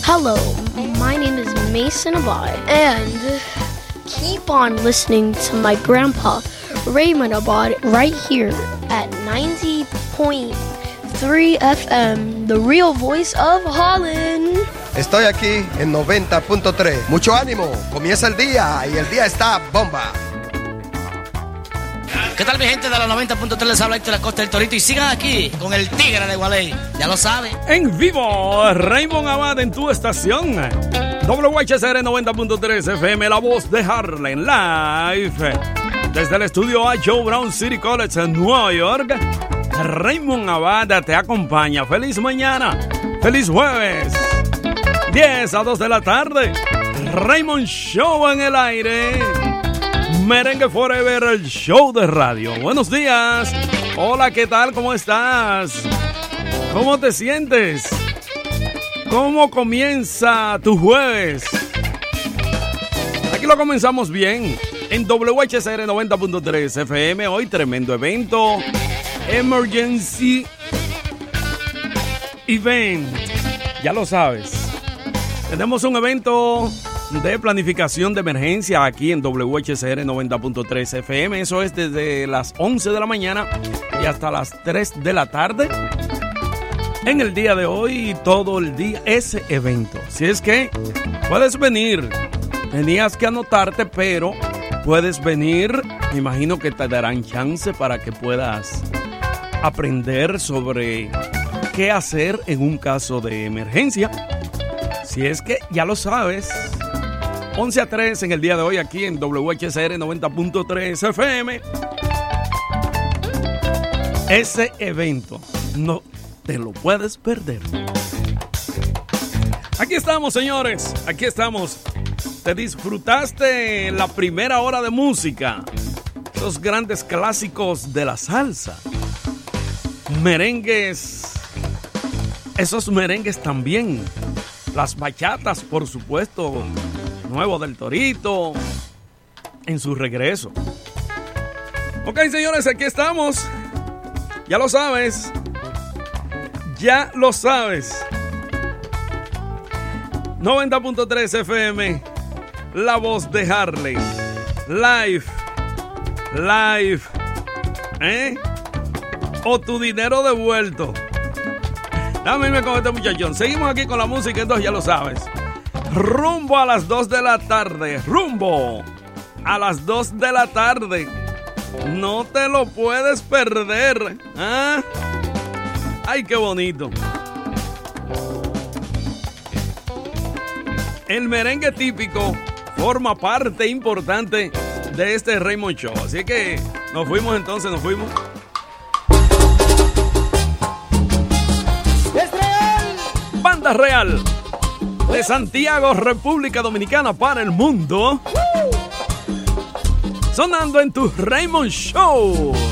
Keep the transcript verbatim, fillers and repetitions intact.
Hello, my name is Mason Abad, and keep on listening to my grandpa, Raymond Abad, right here at ninety point three F M, the real voice of Holland. Estoy aquí en noventa punto tres. Mucho ánimo, comienza el día y el día está bomba. ¿Qué tal mi gente de la noventa punto tres? Les habla Héctor Acosta del Torito y sigan aquí con el Tigre de Gualey. Ya lo saben. En vivo, Raymond Abad en tu estación. W H C R noventa punto tres F M, la voz de Harlem Live. Desde el estudio A. Joe Brown City College en Nueva York, Raymond Abad te acompaña. Feliz mañana, feliz jueves. diez a dos de la tarde. Raymond Show en el aire. Merengue Forever, el show de radio. Buenos días. Hola, ¿qué tal? ¿Cómo estás? ¿Cómo te sientes? ¿Cómo comienza tu jueves? Aquí lo comenzamos bien. En W H C R noventa punto tres F M, hoy tremendo evento. Emergency Event. Ya lo sabes. Tenemos un evento de planificación de emergencia aquí en W H C R noventa punto tres F M. Eso es desde las once de la mañana y hasta las tres de la tarde. En el día de hoy y todo el día ese evento. Si es que puedes venir. Tenías que anotarte, pero puedes venir. Me imagino que te darán chance para que puedas aprender sobre qué hacer en un caso de emergencia. Si es que ya lo sabes. once a tres en el día de hoy aquí en W H C R noventa punto tres F M. Ese evento no te lo puedes perder. Aquí estamos, señores. Aquí estamos. ¿Te disfrutaste la primera hora de música? Esos grandes clásicos de la salsa. Merengues. Esos merengues también. Las bachatas, por supuesto. Nuevo del Torito. En su regreso. Ok, señores, aquí estamos. Ya lo sabes. Ya lo sabes. noventa punto tres F M. La voz de Harley. Live. Live. ¿Eh? O tu dinero devuelto. Dame irme con este muchachón. Seguimos aquí con la música, entonces ya lo sabes. Rumbo a las dos de la tarde. Rumbo a las dos de la tarde. No te lo puedes perder. ¿Ah? Ay, qué bonito. El merengue típico forma parte importante de este Raymond Show. Así que nos fuimos entonces, nos fuimos. ¡Es real! Banda Real de Santiago, República Dominicana para el mundo. Sonando en tu Raymond Show.